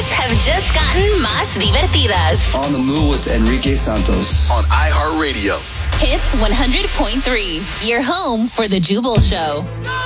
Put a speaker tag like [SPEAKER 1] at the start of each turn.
[SPEAKER 1] nights have just gotten más divertidas.
[SPEAKER 2] On the Move with Enrique Santos.
[SPEAKER 3] On iHeartRadio.
[SPEAKER 1] Hits 100.3, your home for the Jubal Show.